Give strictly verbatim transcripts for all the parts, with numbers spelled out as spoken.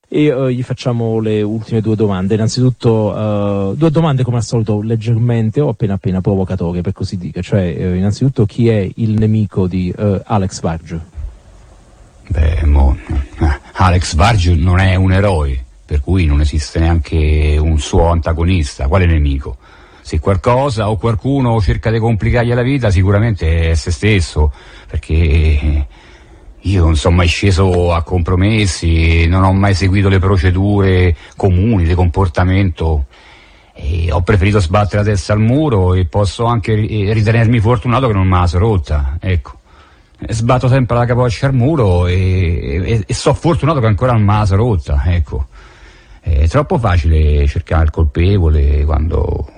E uh, gli facciamo le ultime due domande. Innanzitutto uh, due domande come al solito leggermente o appena appena provocatorie, per così dire. Cioè, uh, innanzitutto, chi è il nemico di uh, Alex Varge? Beh, mo, Alex Varge non è un eroe, per cui non esiste neanche un suo antagonista. Quale nemico? Se qualcosa o qualcuno cerca di complicargli la vita, sicuramente è se stesso, perché io non sono mai sceso a compromessi, non ho mai seguito le procedure comuni di comportamento e ho preferito sbattere la testa al muro e posso anche ritenermi fortunato che non me la sono rotta, ecco. Sbatto sempre la capoccia al muro e, e, e so fortunato che ancora non me la sono rotta, ecco. È troppo facile cercare il colpevole quando,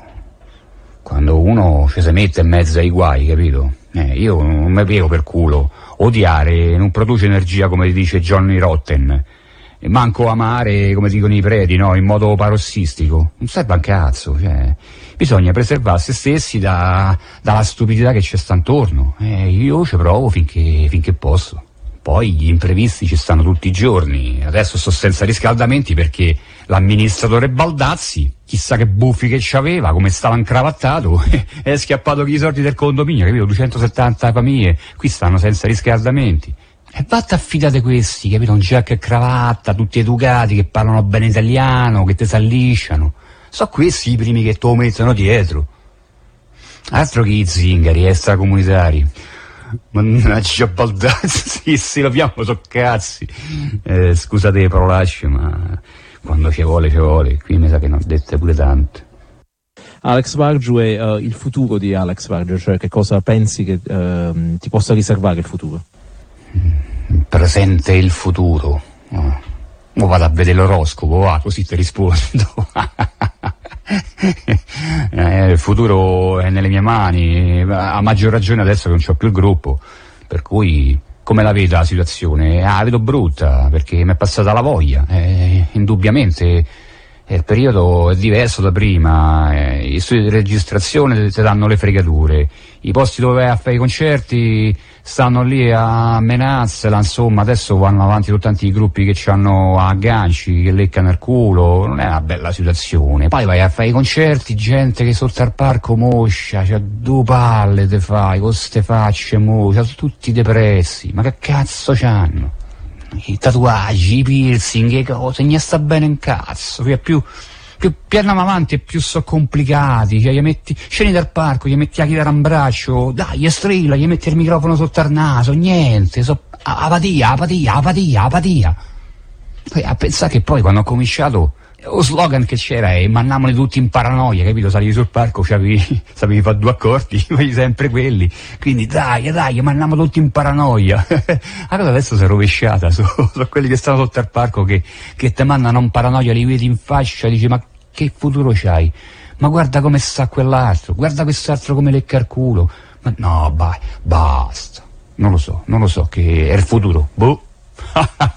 quando uno ci si mette in mezzo ai guai, capito? Eh, io non mi piego per culo. Odiare non produce energia, come dice Johnny Rotten, e manco amare, come dicono i preti, no, in modo parossistico. Non serve un cazzo, cioè, bisogna preservare se stessi da, dalla stupidità che c'è sta intorno. Eh, io ci provo finché, finché posso. Poi gli imprevisti ci stanno tutti i giorni. Adesso sto senza riscaldamenti perché l'amministratore Baldazzi, chissà che buffi che c'aveva, come stava incravattato, è scappato con i soldi del condominio, capito? duecentosettanta famiglie, qui stanno senza riscaldamenti. E vatte affidate questi, capito? Un giacca e cravatta, tutti educati, che parlano bene italiano, che ti s'allisciano. So questi i primi che te lo mettono dietro. Altro che i zingari extracomunitari. Mannaggia Baldazzi, sì, sì, lo abbiamo so cazzi. Eh, scusate le parolacce, ma quando ci vuole ci vuole. Qui mi sa che ne ho dette pure tante. Alex Varge è uh, il futuro di Alex Varge, cioè che cosa pensi che uh, ti possa riservare il futuro? Il presente e il futuro. Oh. Mo vado a vedere l'oroscopo, va, così ti rispondo. eh, il futuro è nelle mie mani, a maggior ragione adesso che non c'ho più il gruppo, per cui come la vedo la situazione? Ah, la vedo brutta, perché mi è passata la voglia, eh, indubbiamente eh, il periodo è diverso da prima, eh, gli studi di registrazione ti danno le fregature, i posti dove vai a fare i concerti stanno lì a menazzela, insomma adesso vanno avanti tutti tanti gruppi che hanno agganci, che leccano il culo, non è una bella situazione. Poi vai a fare i concerti, gente che sotto al parco moscia, c'ha due palle te fai, con ste facce moscia, tutti depressi, ma che cazzo c'hanno? I tatuaggi, i piercing, le cose, ne sta bene in cazzo, cioè più... più, più andiamo avanti e più sono complicati, cioè gli metti, scendi dal parco, gli metti la chitarra in braccio, dai, gli strilla, gli metti il microfono sotto al naso, niente, so, apatia, apatia, apatia, apatia. Poi a pensare che poi quando ho cominciato, lo slogan che c'era è mandamoli tutti in paranoia, capito? Salivi sul palco, sapevi, sapevi fare due accordi, fai sempre quelli, quindi dai, dai, mandiamo tutti in paranoia. Allora adesso si è rovesciata, sono so quelli che stanno sotto al parco che, che ti mandano in paranoia, li vedi in faccia, dici ma che futuro c'hai? Ma guarda come sta quell'altro, guarda quest'altro come lecca il culo. Ma no, vai, basta, non lo so, non lo so che è il futuro, boh.